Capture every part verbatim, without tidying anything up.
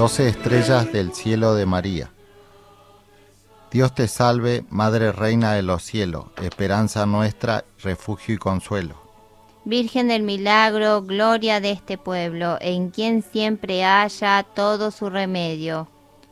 Doce estrellas del cielo de María. Dios te salve, Madre Reina de los cielos, esperanza nuestra, refugio y consuelo. Virgen del milagro, gloria de este pueblo, en quien siempre haya todo su remedio.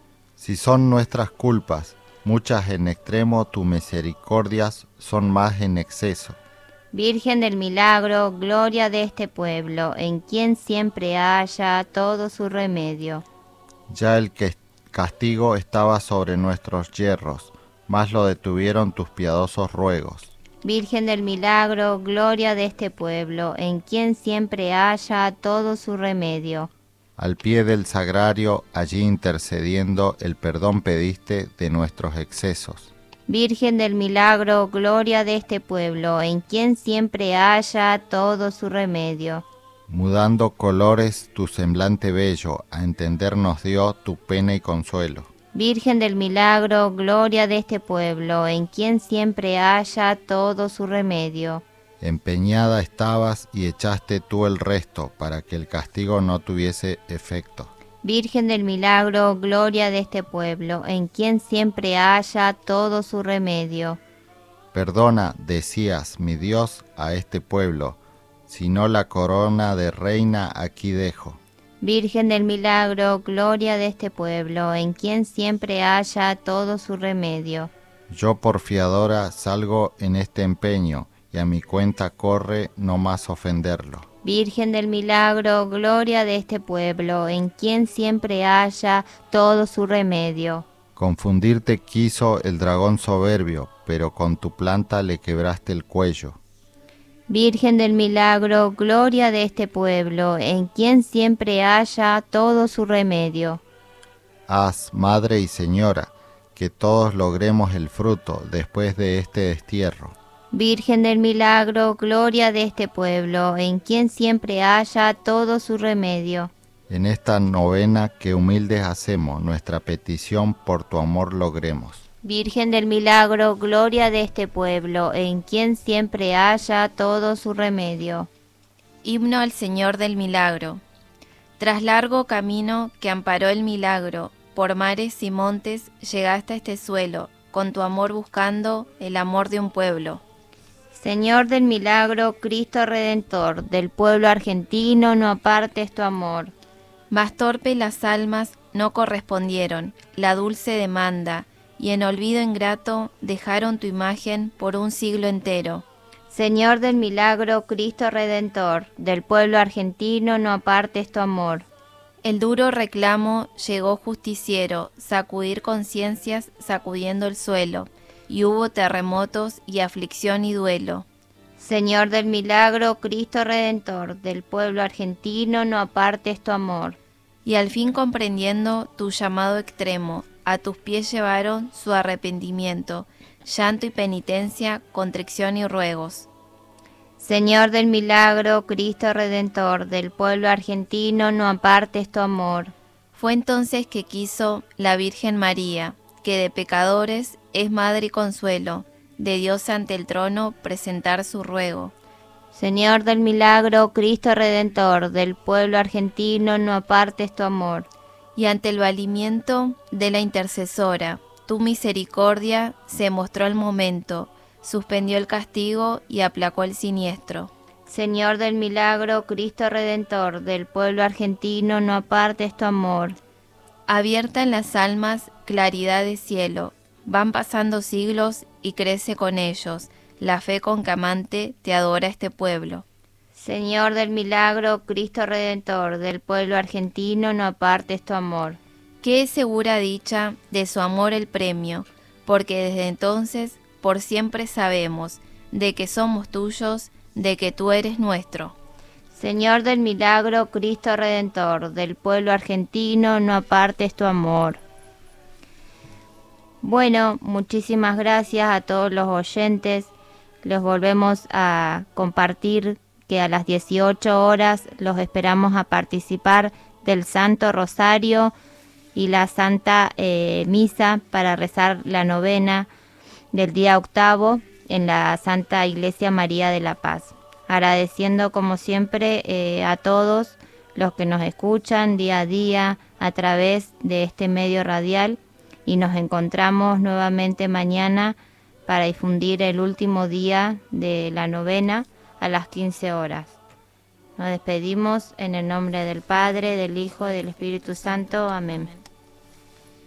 Si son nuestras culpas, muchas en extremo, tus misericordias son más en exceso. Virgen del milagro, gloria de este pueblo, en quien siempre haya todo su remedio. Ya el que castigo estaba sobre nuestros yerros, mas lo detuvieron tus piadosos ruegos. Virgen del milagro, gloria de este pueblo, en quien siempre haya todo su remedio. Al pie del sagrario, allí intercediendo, el perdón pediste de nuestros excesos. Virgen del milagro, gloria de este pueblo, en quien siempre haya todo su remedio. Mudando colores tu semblante bello, a entender nos dio tu pena y consuelo. Virgen del milagro, gloria de este pueblo, en quien siempre haya todo su remedio. Empeñada estabas y echaste tú el resto, para que el castigo no tuviese efecto. Virgen del milagro, gloria de este pueblo, en quien siempre haya todo su remedio. Perdona, decías, mi Dios, a este pueblo, si no la corona de reina aquí dejo. Virgen del milagro, gloria de este pueblo, en quien siempre haya todo su remedio. Yo por fiadora salgo en este empeño, y a mi cuenta corre no más ofenderlo. Virgen del milagro, gloria de este pueblo, en quien siempre haya todo su remedio. Confundirte quiso el dragón soberbio, pero con tu planta le quebraste el cuello. Virgen del milagro, gloria de este pueblo, en quien siempre haya todo su remedio. Haz, Madre y Señora, que todos logremos el fruto después de este destierro. Virgen del milagro, gloria de este pueblo, en quien siempre haya todo su remedio. En esta novena que humildes hacemos, nuestra petición por tu amor logremos. Virgen del milagro, gloria de este pueblo, en quien siempre haya todo su remedio. Himno al Señor del Milagro. Tras largo camino que amparó el milagro, por mares y montes llegaste a este suelo, con tu amor buscando el amor de un pueblo. Señor del milagro, Cristo Redentor, del pueblo argentino no apartes tu amor. Más torpe las almas no correspondieron la dulce demanda, y en olvido ingrato dejaron tu imagen por un siglo entero. Señor del milagro, Cristo Redentor, del pueblo argentino no apartes tu amor. El duro reclamo llegó justiciero, sacudir conciencias sacudiendo el suelo, y hubo terremotos y aflicción y duelo. Señor del milagro, Cristo Redentor, del pueblo argentino no apartes tu amor. Y al fin comprendiendo tu llamado extremo, a tus pies llevaron su arrepentimiento, llanto y penitencia, contrición y ruegos. Señor del milagro, Cristo Redentor, del pueblo argentino no apartes tu amor. Fue entonces que quiso la Virgen María, que de pecadores es madre y consuelo, de Dios ante el trono presentar su ruego. Señor del milagro, Cristo Redentor, del pueblo argentino no apartes tu amor. Y ante el valimiento de la intercesora, tu misericordia se mostró al momento, suspendió el castigo y aplacó el siniestro. Señor del milagro, Cristo Redentor, del pueblo argentino no apartes tu amor. Abierta en las almas claridad de cielo, van pasando siglos y crece con ellos la fe con que amante te adora este pueblo. Señor del milagro, Cristo Redentor, del pueblo argentino no apartes tu amor. Qué segura dicha de su amor el premio, porque desde entonces por siempre sabemos de que somos tuyos, de que tú eres nuestro. Señor del milagro, Cristo Redentor, del pueblo argentino no apartes tu amor. Bueno, muchísimas gracias a todos los oyentes. Los volvemos a compartir que a las dieciocho horas los esperamos a participar del Santo Rosario y la Santa eh, Misa para rezar la novena del día octavo en la Santa Iglesia María de la Paz. Agradeciendo como siempre eh, a todos los que nos escuchan día a día a través de este medio radial, y nos encontramos nuevamente mañana para difundir el último día de la novena a las quince horas. Nos despedimos en el nombre del Padre, del Hijo y del Espíritu Santo. Amén.